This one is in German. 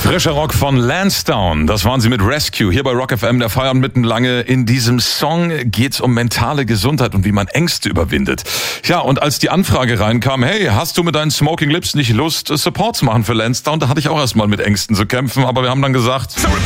Frischer Rock von Lansdowne, das waren sie mit Rescue, hier bei Rock FM, der Feierabend mitten lange. In diesem Song geht's um mentale Gesundheit und wie man Ängste überwindet. Ja, und als die Anfrage reinkam, hey, hast du mit deinen Smoking Lips nicht Lust, Support zu machen für Lansdowne? Da hatte ich auch erstmal mit Ängsten zu kämpfen, aber wir haben dann gesagt...